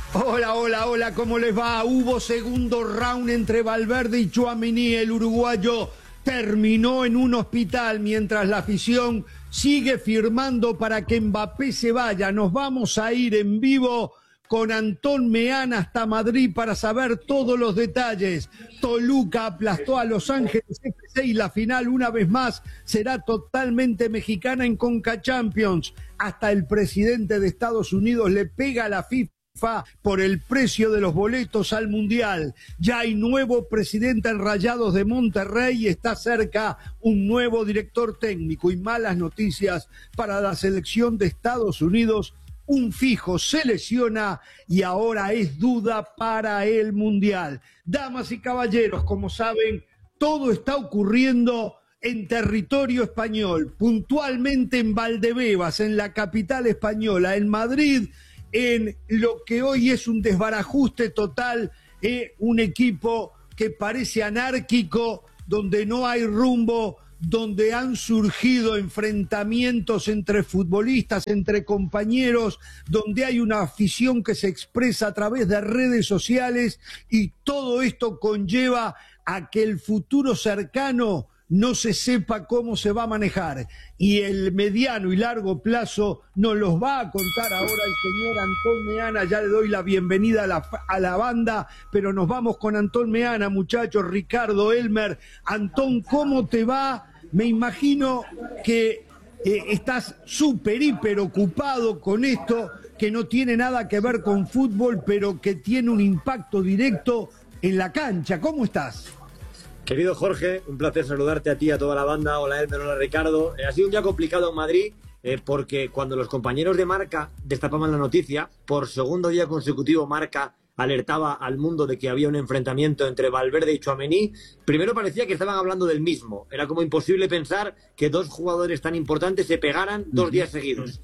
Hola, hola, hola, ¿cómo les va? Hubo segundo round entre Valverde y Tchouaméni. El uruguayo terminó en un hospital mientras la afición sigue firmando para que Mbappé se vaya. Nos vamos a ir en vivo con Antón Meana hasta Madrid para saber todos los detalles. Toluca aplastó a Los Ángeles FC y la final una vez más será totalmente mexicana en Conca Champions. Hasta el presidente de Estados Unidos le pega a la FIFA por el precio de los boletos al Mundial. Ya hay nuevo presidente en Rayados de Monterrey y está cerca un nuevo director técnico. Y malas noticias para la selección de Estados Unidos. Un fijo se lesiona y ahora es duda para el Mundial. Damas y caballeros, como saben, todo está ocurriendo en territorio español, puntualmente en Valdebebas, en la capital española, en Madrid, en lo que hoy es un desbarajuste total, un equipo que parece anárquico, donde no hay rumbo, donde han surgido enfrentamientos entre futbolistas, entre compañeros, donde hay una afición que se expresa a través de redes sociales, y todo esto conlleva a que el futuro cercano no se sepa cómo se va a manejar, y el mediano y largo plazo nos los va a contar ahora el señor Antón Meana. Ya le doy la bienvenida a la banda, pero nos vamos con Antón Meana, muchachos. Ricardo, Elmer, Antón, ¿cómo te va? Me imagino que estás súper, hiper ocupado con esto, que no tiene nada que ver con fútbol, pero que tiene un impacto directo en la cancha. ¿Cómo estás? Querido Jorge, un placer saludarte a ti y a toda la banda. Hola Elmer, hola Ricardo. Ha sido un día complicado en Madrid porque cuando los compañeros de Marca destapaban la noticia, por segundo día consecutivo Marca alertaba al mundo de que había un enfrentamiento entre Valverde y Tchouaméni. Primero parecía que estaban hablando del mismo. Era como imposible pensar que dos jugadores tan importantes se pegaran 2 días seguidos.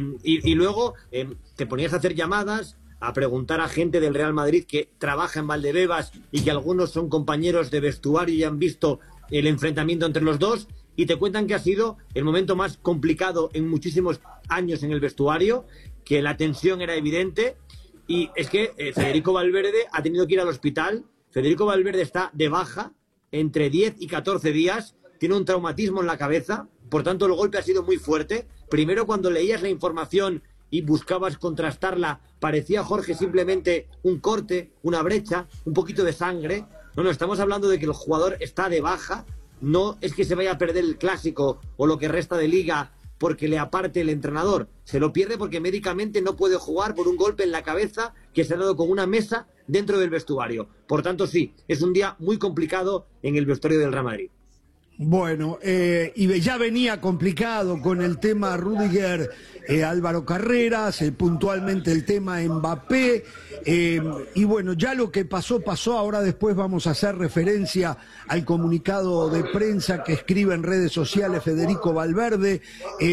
Y luego te ponías a hacer llamadas, a preguntar a gente del Real Madrid que trabaja en Valdebebas y que algunos son compañeros de vestuario y han visto el enfrentamiento entre los dos, y te cuentan que ha sido el momento más complicado en muchísimos años en el vestuario, que la tensión era evidente. Y es que Federico Valverde ha tenido que ir al hospital. Federico Valverde está de baja entre 10 y 14 días, tiene un traumatismo en la cabeza, por tanto el golpe ha sido muy fuerte. Primero, cuando leías la información y buscabas contrastarla, parecía, Jorge, simplemente un corte, una brecha, un poquito de sangre. No, estamos hablando de que el jugador está de baja. No es que se vaya a perder el clásico o lo que resta de liga porque le aparte el entrenador. Se lo pierde porque médicamente no puede jugar por un golpe en la cabeza que se ha dado con una mesa dentro del vestuario. Por tanto, sí, es un día muy complicado en el vestuario del Real Madrid. Bueno, y ya venía complicado con el tema Rüdiger, Álvaro Carreras, puntualmente el tema Mbappé, y bueno, ya lo que pasó, pasó. Ahora después vamos a hacer referencia al comunicado de prensa que escribe en redes sociales Federico Valverde.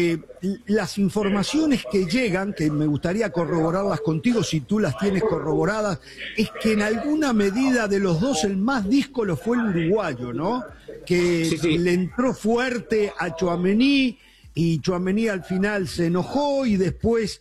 Las informaciones que llegan, que me gustaría corroborarlas contigo si tú las tienes corroboradas, es que en alguna medida de los dos el más díscolo fue el uruguayo, ¿no? Que sí. Le entró fuerte a Tchouaméni y Tchouaméni al final se enojó, y después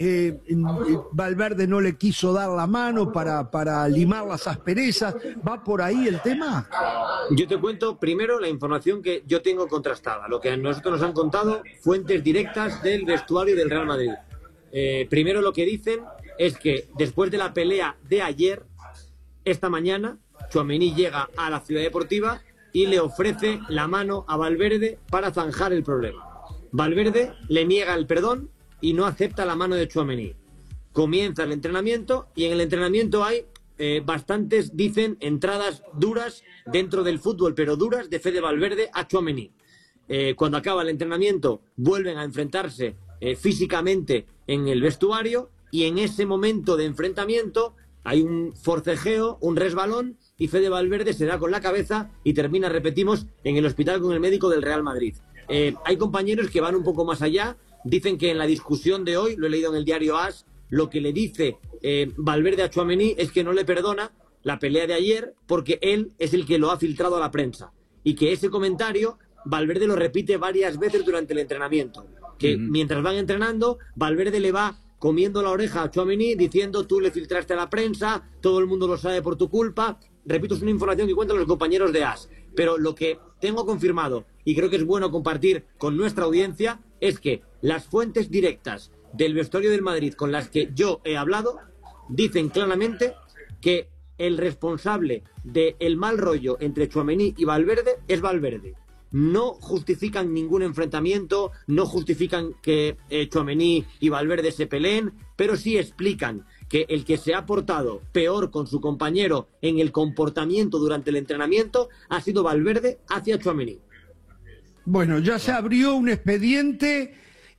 Valverde no le quiso dar la mano para limar las asperezas. ¿Va por ahí el tema? Yo te cuento primero la información que yo tengo contrastada, lo que a nosotros nos han contado fuentes directas del vestuario del Real Madrid. Primero, lo que dicen es que después de la pelea de ayer, esta mañana, Tchouaméni llega a la Ciudad Deportiva y le ofrece la mano a Valverde para zanjar el problema. Valverde le niega el perdón y no acepta la mano de Tchouaméni. Comienza el entrenamiento y en el entrenamiento hay bastantes, dicen, entradas duras dentro del fútbol, pero duras, de Fede Valverde a Tchouaméni. Cuando acaba el entrenamiento vuelven a enfrentarse físicamente en el vestuario, y en ese momento de enfrentamiento hay un forcejeo, un resbalón, y Fede Valverde se da con la cabeza y termina, repetimos, en el hospital con el médico del Real Madrid. Hay compañeros que van un poco más allá. Dicen que en la discusión de hoy, lo he leído en el diario AS, lo que le dice Valverde a Tchouaméni es que no le perdona la pelea de ayer porque él es el que lo ha filtrado a la prensa, y que ese comentario Valverde lo repite varias veces durante el entrenamiento, que mientras van entrenando Valverde le va comiendo la oreja a Tchouaméni diciendo tú le filtraste a la prensa, todo el mundo lo sabe por tu culpa. Repito, es una información que cuentan los compañeros de AS. Pero lo que tengo confirmado, y creo que es bueno compartir con nuestra audiencia, es que las fuentes directas del vestuario del Madrid con las que yo he hablado dicen claramente que el responsable del mal rollo entre Tchouaméni y Valverde es Valverde. No justifican ningún enfrentamiento, no justifican que Tchouaméni y Valverde se peleen, pero sí explican que el que se ha portado peor con su compañero en el comportamiento durante el entrenamiento ha sido Valverde hacia Tchouaméni. Bueno, ya se abrió un expediente,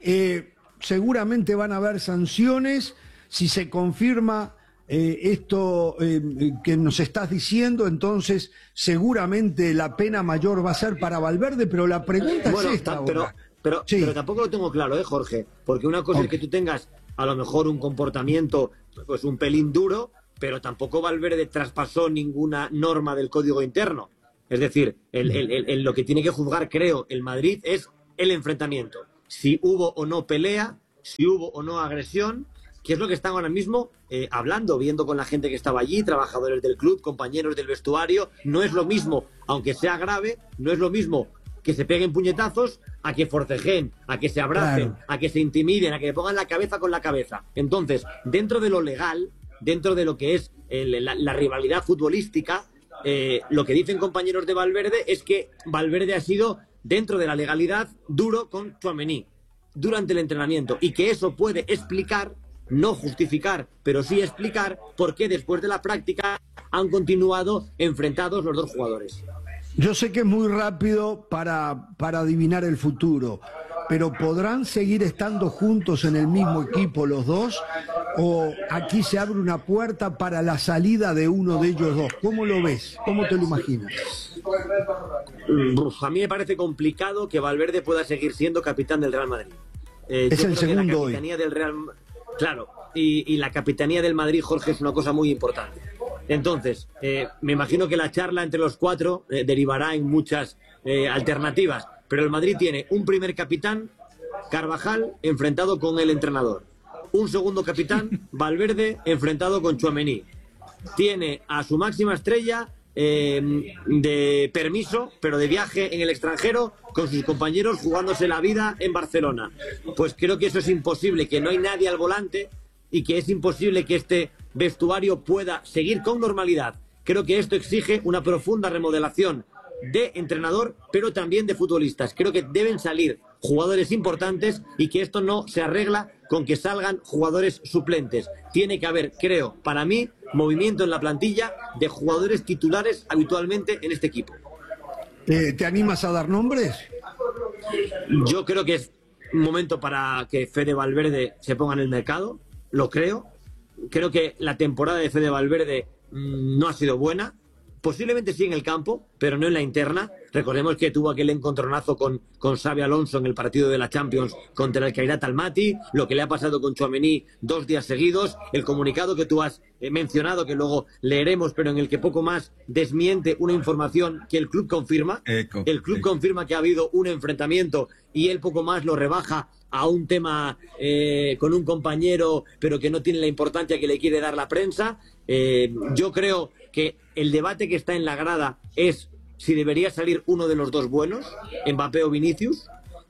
seguramente van a haber sanciones, si se confirma esto que nos estás diciendo, entonces seguramente la pena mayor va a ser para Valverde, pero la pregunta es esta. Pero tampoco lo tengo claro, Jorge, porque una cosa es que tú tengas a lo mejor un comportamiento pues un pelín duro, pero tampoco Valverde traspasó ninguna norma del código interno. Es decir, lo que tiene que juzgar, creo, el Madrid es el enfrentamiento. Si hubo o no pelea, si hubo o no agresión, que es lo que están ahora mismo hablando, viendo con la gente que estaba allí, trabajadores del club, compañeros del vestuario. No es lo mismo, aunque sea grave, no es lo mismo que se peguen puñetazos a que forcejeen, a que se abracen, a que se intimiden, a que le pongan la cabeza con la cabeza. Entonces, dentro de lo legal, dentro de lo que es la rivalidad futbolística, lo que dicen compañeros de Valverde es que Valverde ha sido, dentro de la legalidad, duro con Tchouaméni durante el entrenamiento, y que eso puede explicar, no justificar, pero sí explicar por qué después de la práctica han continuado enfrentados los dos jugadores. Yo sé que es muy rápido para adivinar el futuro, pero ¿podrán seguir estando juntos en el mismo equipo los dos? ¿O aquí se abre una puerta para la salida de uno de ellos dos? ¿Cómo lo ves? ¿Cómo te lo imaginas? A mí me parece complicado que Valverde pueda seguir siendo capitán del Real Madrid. Es el segundo hoy. Claro, y la capitanía del Madrid, Jorge, es una cosa muy importante. Entonces, me imagino que la charla entre los cuatro derivará en muchas alternativas, pero el Madrid tiene un primer capitán, Carvajal, enfrentado con el entrenador. Un segundo capitán, Valverde, enfrentado con Tchouaméni. Tiene a su máxima estrella de permiso, pero de viaje en el extranjero, con sus compañeros jugándose la vida en Barcelona. Pues creo que eso es imposible, que no hay nadie al volante y que es imposible que este vestuario pueda seguir con normalidad. Creo que esto exige una profunda remodelación de entrenador, pero también de futbolistas. Creo que deben salir jugadores importantes y que esto no se arregla con que salgan jugadores suplentes. Tiene que haber, creo, para mí, movimiento en la plantilla de jugadores titulares habitualmente en este equipo. ¿Te animas a dar nombres? Yo creo que es un momento para que Fede Valverde se ponga en el mercado, lo creo. Creo que la temporada de Fede Valverde no ha sido buena. Posiblemente sí en el campo, pero no en la interna. Recordemos que tuvo aquel encontronazo con Xabi Alonso en el partido de la Champions contra el Khairat Almaty, lo que le ha pasado con Tchouaméni 2 días seguidos, el comunicado que tú has mencionado, que luego leeremos, pero en el que poco más desmiente una información que el club confirma. El club confirma que ha habido un enfrentamiento y él poco más lo rebaja a un tema con un compañero, pero que no tiene la importancia que le quiere dar la prensa. Yo creo que el debate que está en la grada es si debería salir uno de los dos buenos, Mbappé o Vinicius,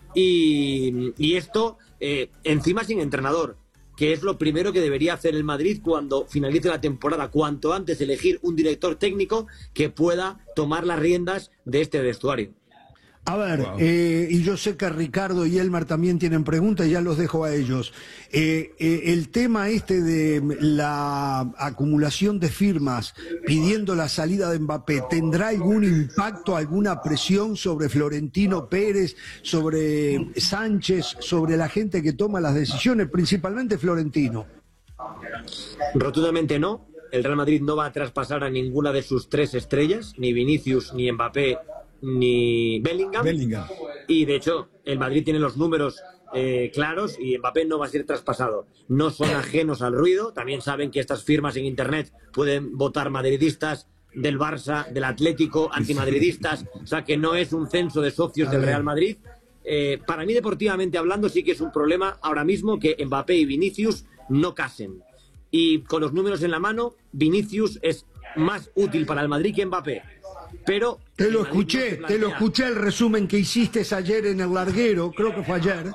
y esto encima sin entrenador, que es lo primero que debería hacer el Madrid cuando finalice la temporada, cuanto antes elegir un director técnico que pueda tomar las riendas de este vestuario. A ver, y yo sé que Ricardo y Elmar también tienen preguntas, ya los dejo a ellos. El tema este de la acumulación de firmas pidiendo la salida de Mbappé, ¿tendrá algún impacto, alguna presión sobre Florentino Pérez, sobre Sánchez, sobre la gente que toma las decisiones, principalmente Florentino? Rotundamente no. El Real Madrid no va a traspasar a ninguna de sus 3 estrellas, ni Vinicius, ni Mbappé, ni Bellingham. Y de hecho el Madrid tiene los números claros y Mbappé no va a ser traspasado. No son ajenos al ruido, también saben que estas firmas en internet pueden votar madridistas del Barça, del Atlético, antimadridistas, o sea que no es un censo de socios del Real Madrid. Para mí, deportivamente hablando, sí que es un problema ahora mismo que Mbappé y Vinicius no casen. Y con los números en la mano, Vinicius es más útil para el Madrid que Mbappé. Pero te lo escuché el resumen que hiciste ayer en el larguero, creo que fue ayer.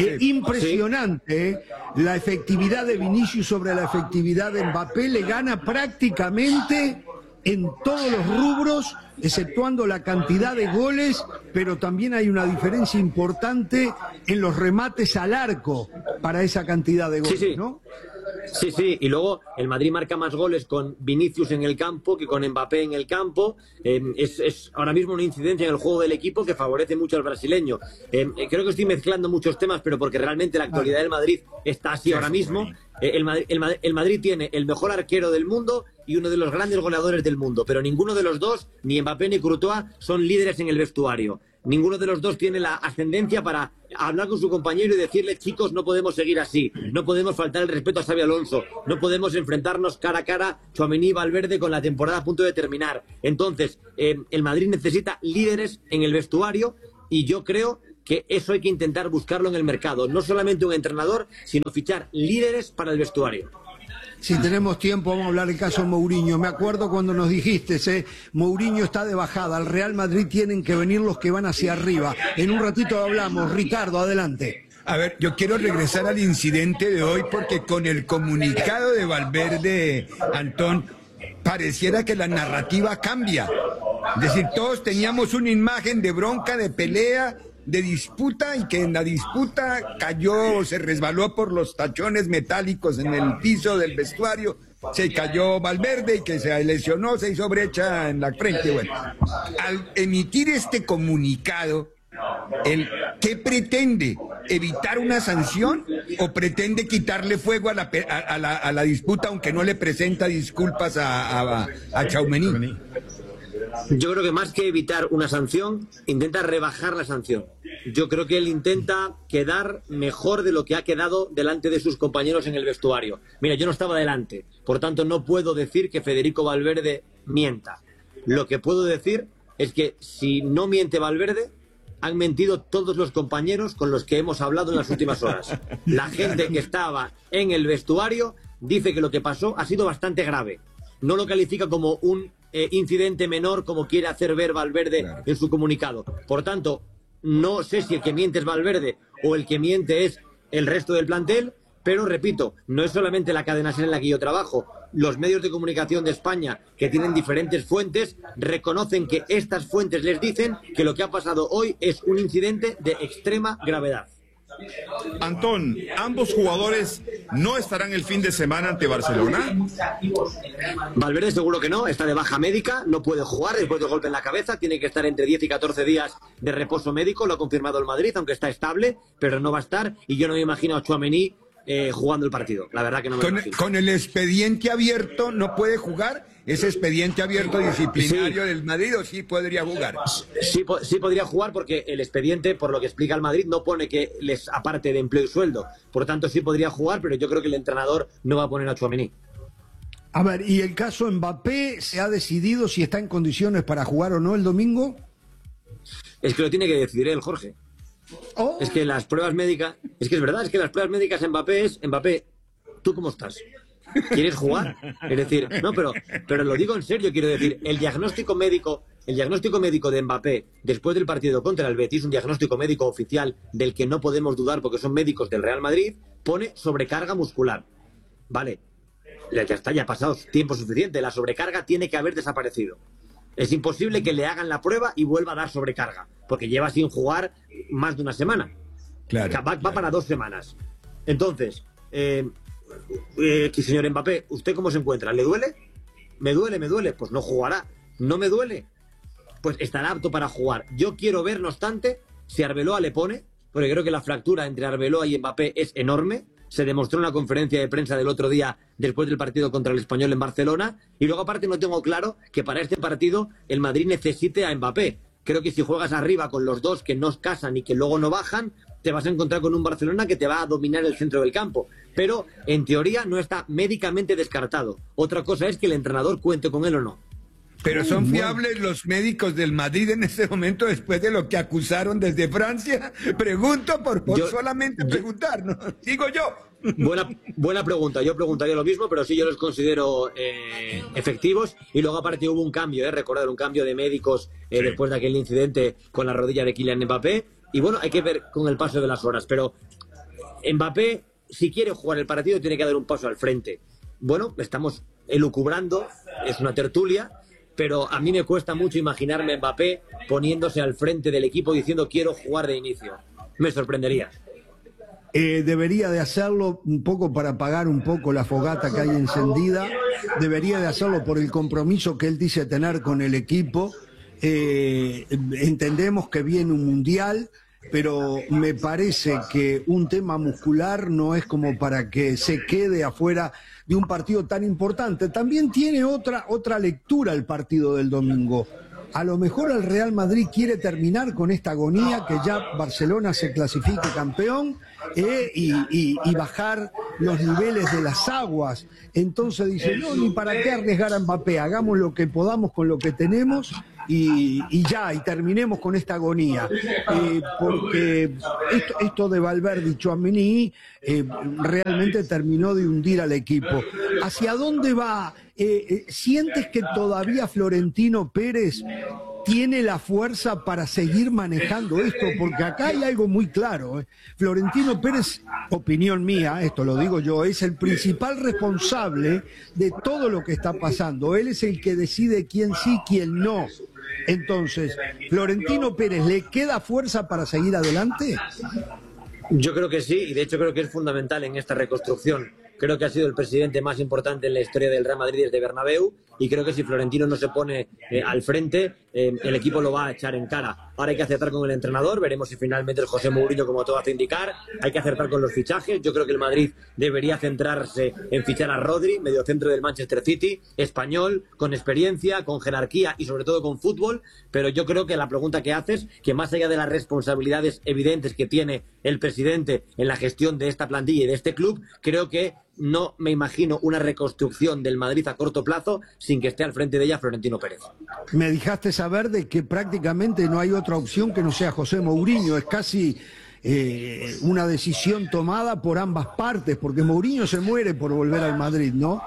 Impresionante, la efectividad de Vinicius sobre la efectividad de Mbappé, le gana prácticamente en todos los rubros, exceptuando la cantidad de goles, pero también hay una diferencia importante en los remates al arco para esa cantidad de goles, ¿no? Sí, sí, y luego el Madrid marca más goles con Vinicius en el campo que con Mbappé en el campo. Es ahora mismo una incidencia en el juego del equipo que favorece mucho al brasileño. Creo que estoy mezclando muchos temas, pero porque realmente la actualidad del Madrid está así ahora mismo. El Madrid tiene el mejor arquero del mundo y uno de los grandes goleadores del mundo, pero ninguno de los dos, ni Mbappé ni Courtois, son líderes en el vestuario. Ninguno de los dos tiene la ascendencia para hablar con su compañero y decirle: chicos, no podemos seguir así, no podemos faltar el respeto a Xabi Alonso, no podemos enfrentarnos cara a cara Tchouaméni y Valverde con la temporada a punto de terminar. Entonces, el Madrid necesita líderes en el vestuario y yo creo que eso hay que intentar buscarlo en el mercado. No solamente un entrenador, sino fichar líderes para el vestuario. Si tenemos tiempo, vamos a hablar del caso Mourinho. Me acuerdo cuando nos dijiste, Mourinho está de bajada, al Real Madrid tienen que venir los que van hacia arriba. En un ratito hablamos. Ricardo, adelante. A ver, yo quiero regresar al incidente de hoy porque con el comunicado de Valverde, Antón, pareciera que la narrativa cambia. Es decir, todos teníamos una imagen de bronca, de pelea, de disputa, y que en la disputa cayó, se resbaló por los tachones metálicos en el piso del vestuario, se cayó Valverde y que se lesionó, se hizo brecha en la frente. Bueno, al emitir este comunicado, ¿qué pretende? ¿Evitar una sanción o pretende quitarle fuego a la disputa, aunque no le presenta disculpas a Tchouaméni? Yo creo que más que evitar una sanción, intenta rebajar la sanción. Yo creo que él intenta quedar mejor de lo que ha quedado delante de sus compañeros en el vestuario. Mira, yo no estaba delante, por tanto no puedo decir que Federico Valverde mienta. Lo que puedo decir es que si no miente Valverde, han mentido todos los compañeros con los que hemos hablado en las últimas horas. La gente que estaba en el vestuario dice que lo que pasó ha sido bastante grave. No lo califica como un incidente menor, como quiere hacer ver Valverde en su comunicado. Por tanto, no sé si el que miente es Valverde o el que miente es el resto del plantel, pero repito, no es solamente la cadena SER en la que yo trabajo. Los medios de comunicación de España, que tienen diferentes fuentes, reconocen que estas fuentes les dicen que lo que ha pasado hoy es un incidente de extrema gravedad. Antón, ¿ambos jugadores no estarán el fin de semana ante Barcelona? Valverde seguro que no, está de baja médica, no puede jugar después del golpe en la cabeza, tiene que estar entre 10 y 14 días de reposo médico, lo ha confirmado el Madrid, aunque está estable, pero no va a estar, y yo no me imagino a Tchouaméni jugando el partido, la verdad que no me imagino. Con el expediente abierto no puede jugar, ese expediente abierto disciplinario del Madrid, ¿o sí podría jugar? Sí podría jugar porque el expediente, por lo que explica el Madrid, no pone que les aparte de empleo y sueldo, por tanto sí podría jugar, pero yo creo que el entrenador no va a poner a Tchouaméni. A ver, ¿y el caso Mbappé se ha decidido si está en condiciones para jugar o no el domingo? Es que lo tiene que decidir él, Jorge. Oh. Es que las pruebas médicas, es que es verdad, es que las pruebas médicas Mbappé, ¿tú cómo estás? ¿Quieres jugar? Es decir, no, pero lo digo en serio, quiero decir, el diagnóstico médico de Mbappé después del partido contra el Betis, un diagnóstico médico oficial del que no podemos dudar porque son médicos del Real Madrid, pone sobrecarga muscular. Vale, ya está, ya ha pasado tiempo suficiente, la sobrecarga tiene que haber desaparecido. Es imposible que le hagan la prueba y vuelva a dar sobrecarga, porque lleva sin jugar más de una semana. Claro, va para 2 semanas. Entonces, señor Mbappé, ¿usted cómo se encuentra? ¿Le duele? Me duele. Pues no jugará. ¿No me duele? Pues estará apto para jugar. Yo quiero ver, no obstante, si Arbeloa le pone, porque creo que la fractura entre Arbeloa y Mbappé es enorme. Se demostró en una conferencia de prensa del otro día después del partido contra el Español en Barcelona. Y luego aparte no tengo claro que para este partido el Madrid necesite a Mbappé. Creo que si juegas arriba con los dos que no casan y que luego no bajan, te vas a encontrar con un Barcelona que te va a dominar el centro del campo. Pero en teoría no está médicamente descartado. Otra cosa es que el entrenador cuente con él o no. Pero son fiables los médicos del Madrid en este momento después de lo que acusaron desde Francia. Pregunto por solamente preguntar, ¿no? Digo yo. Buena pregunta. Yo preguntaría lo mismo, pero sí, yo los considero efectivos. Y luego aparte hubo un cambio, recordar, un cambio de médicos después de aquel incidente con la rodilla de Kylian Mbappé. Y bueno, hay que ver con el paso de las horas. Pero Mbappé, si quiere jugar el partido, tiene que dar un paso al frente. Bueno, estamos elucubrando, es una tertulia, pero a mí me cuesta mucho imaginarme a Mbappé poniéndose al frente del equipo diciendo quiero jugar de inicio. Me sorprendería. Debería de hacerlo un poco para apagar un poco la fogata que hay encendida. Debería de hacerlo por el compromiso que él dice tener con el equipo. Entendemos que viene un mundial, pero me parece que un tema muscular no es como para que se quede afuera de un partido tan importante. También tiene otra lectura el partido del domingo. A lo mejor el Real Madrid quiere terminar con esta agonía, que ya Barcelona se clasifique campeón y bajar los niveles de las aguas. Entonces dice, no, ni para qué arriesgar a Mbappé, hagamos lo que podamos con lo que tenemos y terminemos con esta agonía. Porque esto de Valverde y Tchouaméni realmente terminó de hundir al equipo. ¿Hacia dónde va? ¿Sientes que todavía Florentino Pérez tiene la fuerza para seguir manejando esto? Porque acá hay algo muy claro. Florentino Pérez, opinión mía, esto lo digo yo, es el principal responsable de todo lo que está pasando. Él es el que decide quién sí, quién no. Entonces, ¿Florentino Pérez le queda fuerza para seguir adelante? Yo creo que sí, y de hecho creo que es fundamental en esta reconstrucción. Creo que ha sido el presidente más importante en la historia del Real Madrid desde Bernabéu, y creo que si Florentino no se pone al frente, el equipo lo va a echar en cara. Ahora hay que acertar con el entrenador, veremos si finalmente el José Mourinho, como todo hace indicar, hay que acertar con los fichajes. Yo creo que el Madrid debería centrarse en fichar a Rodri, mediocentro del Manchester City, español, con experiencia, con jerarquía y sobre todo con fútbol, pero yo creo que la pregunta que haces, que más allá de las responsabilidades evidentes que tiene el presidente en la gestión de esta plantilla y de este club, creo que no me imagino una reconstrucción del Madrid a corto plazo sin que esté al frente de ella Florentino Pérez. Me dejaste saber de que prácticamente no hay otra opción que no sea José Mourinho. Es casi una decisión tomada por ambas partes, porque Mourinho se muere por volver al Madrid, ¿no?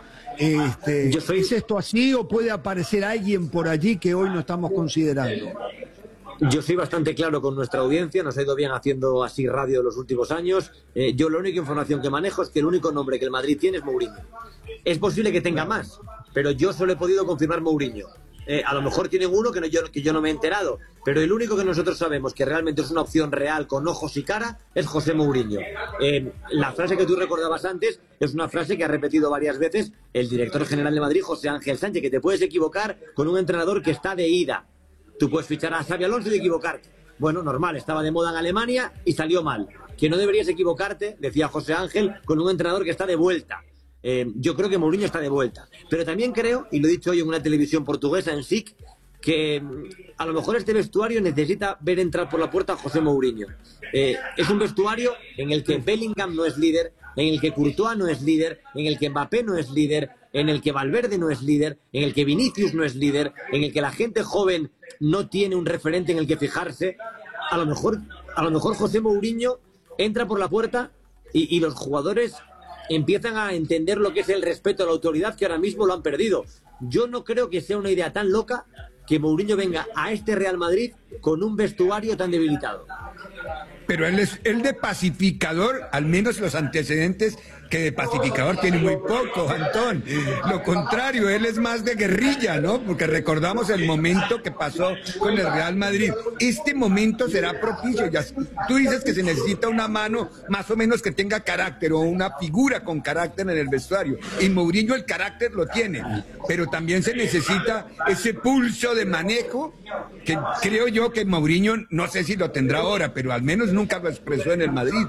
¿Es esto así o puede aparecer alguien por allí que hoy no estamos considerando? Yo soy bastante claro con nuestra audiencia, nos ha ido bien haciendo así radio los últimos años. Yo la única información que manejo es que el único nombre que el Madrid tiene es Mourinho. Es posible que tenga más, pero yo solo he podido confirmar Mourinho. A lo mejor tienen uno que yo no me he enterado, pero el único que nosotros sabemos que realmente es una opción real con ojos y cara es José Mourinho. La frase que tú recordabas antes es una frase que ha repetido varias veces el director general de Madrid, José Ángel Sánchez, que te puedes equivocar con un entrenador que está de ida. Tú puedes fichar a Xabi Alonso y equivocarte. Bueno, normal, estaba de moda en Alemania y salió mal. Que no deberías equivocarte, decía José Ángel, con un entrenador que está de vuelta. Yo creo que Mourinho está de vuelta. Pero también creo, y lo he dicho hoy en una televisión portuguesa, en SIC, que a lo mejor este vestuario necesita ver entrar por la puerta a José Mourinho. Es un vestuario en el que Bellingham no es líder, en el que Courtois no es líder, en el que Mbappé no es líder, en el que Valverde no es líder, en el que Vinicius no es líder, en el que la gente joven no tiene un referente en el que fijarse. A lo mejor José Mourinho entra por la puerta y los jugadores empiezan a entender lo que es el respeto a la autoridad, que ahora mismo lo han perdido. Yo no creo que sea una idea tan loca que Mourinho venga a este Real Madrid con un vestuario tan debilitado. Pero él de pacificador, al menos los antecedentes que de pacificador tiene muy poco, Antón. Lo contrario, él es más de guerrilla, ¿no? Porque recordamos el momento que pasó con el Real Madrid. Este momento será propicio. Ya, tú dices que se necesita una mano más o menos que tenga carácter o una figura con carácter en el vestuario. Y Mourinho el carácter lo tiene, pero también se necesita ese pulso de manejo que creo yo que Mourinho, no sé si lo tendrá ahora, pero al menos nunca lo expresó en el Madrid.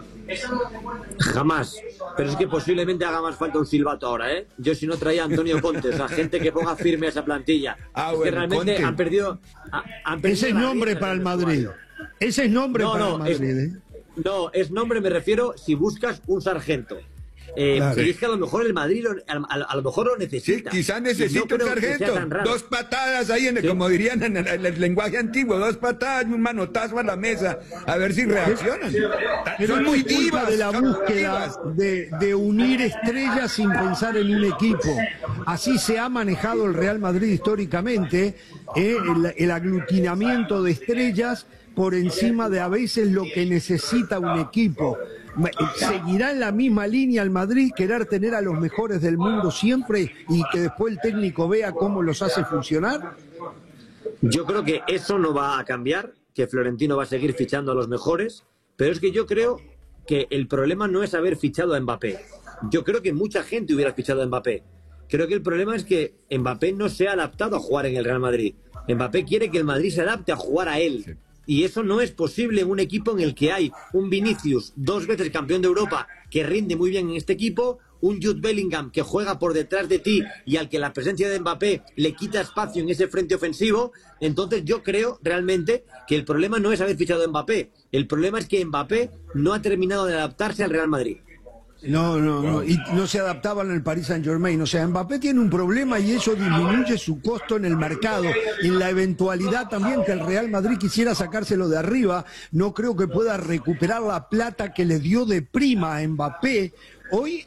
Jamás. Pero es que posiblemente haga más falta un silbato ahora, ¿eh? Yo si no traía a Antonio Conte, o sea, gente que ponga firme a esa plantilla. Es que realmente Conte han perdido ese es nombre para el Madrid. Ese es nombre para el Madrid, ¿eh? No, es nombre, me refiero si buscas un sargento. Y es que a lo mejor el Madrid a lo mejor lo necesita. Sí, quizás necesita un sargento. 2 patadas ahí, como dirían en el lenguaje antiguo, 2 patadas y un manotazo a la mesa, a ver si reaccionan. Son muy divas. De la búsqueda de unir estrellas sin pensar en un equipo. Así se ha manejado el Real Madrid históricamente, el aglutinamiento de estrellas por encima de a veces lo que necesita un equipo. ¿Seguirá en la misma línea el Madrid, querer tener a los mejores del mundo siempre y que después el técnico vea cómo los hace funcionar? Yo creo que eso no va a cambiar, que Florentino va a seguir fichando a los mejores, pero es que yo creo que el problema no es haber fichado a Mbappé. Yo creo que mucha gente hubiera fichado a Mbappé. Creo que el problema es que Mbappé no se ha adaptado a jugar en el Real Madrid. Mbappé quiere que el Madrid se adapte a jugar a él. Sí. Y eso no es posible en un equipo en el que hay un Vinicius, 2 veces campeón de Europa, que rinde muy bien en este equipo, un Jude Bellingham que juega por detrás de ti y al que la presencia de Mbappé le quita espacio en ese frente ofensivo. Entonces yo creo realmente que el problema no es haber fichado a Mbappé. El problema es que Mbappé no ha terminado de adaptarse al Real Madrid. No, y no se adaptaban al Paris Saint-Germain. O sea, Mbappé tiene un problema y eso disminuye su costo en el mercado. En la eventualidad también que el Real Madrid quisiera sacárselo de arriba, no creo que pueda recuperar la plata que le dio de prima a Mbappé. Hoy